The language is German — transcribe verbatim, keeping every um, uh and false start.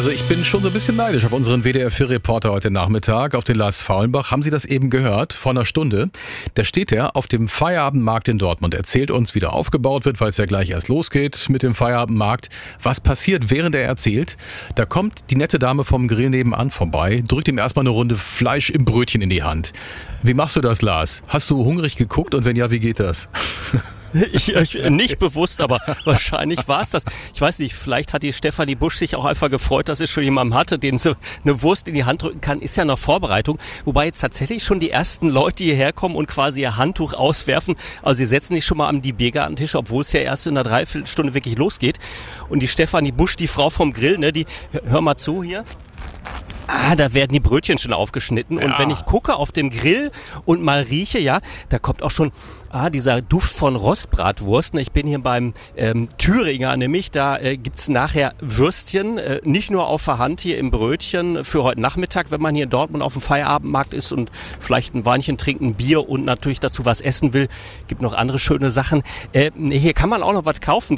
Also ich bin schon so ein bisschen neidisch auf unseren W D R vier Reporter heute Nachmittag, auf den Lars Faulenbach. Haben Sie das eben gehört? Vor einer Stunde. Da steht er auf dem Feierabendmarkt in Dortmund. Erzählt uns, wie der aufgebaut wird, weil es ja gleich erst losgeht mit dem Feierabendmarkt. Was passiert, während er erzählt? Da kommt die nette Dame vom Grill nebenan vorbei, drückt ihm erstmal eine Runde Fleisch im Brötchen in die Hand. Wie machst du das, Lars? Hast du hungrig geguckt und wenn ja, wie geht das? Ich, ich, nicht bewusst, aber wahrscheinlich war es das. Ich weiß nicht, vielleicht hat die Stefanie Busch sich auch einfach gefreut, dass sie schon jemanden hatte, den sie eine Wurst in die Hand drücken kann. Ist ja noch Vorbereitung. Wobei jetzt tatsächlich schon die ersten Leute hierher kommen und quasi ihr Handtuch auswerfen. Also sie setzen sich schon mal an die Biergartentische, obwohl es ja erst in einer Dreiviertelstunde wirklich losgeht. Und die Stefanie Busch, die Frau vom Grill, ne, die, hör mal zu hier. Ah, da werden die Brötchen schon aufgeschnitten. Ja. Und wenn ich gucke auf dem Grill und mal rieche, ja, da kommt auch schon ah, dieser Duft von Rostbratwurst. Ich bin hier beim ähm, Thüringer nämlich, da äh, gibt's nachher Würstchen, äh, nicht nur auf der Hand hier im Brötchen für heute Nachmittag, wenn man hier in Dortmund auf dem Feierabendmarkt ist und vielleicht ein Weinchen trinken, Bier und natürlich dazu was essen will. Gibt noch andere schöne Sachen. Äh, hier kann man auch noch was kaufen.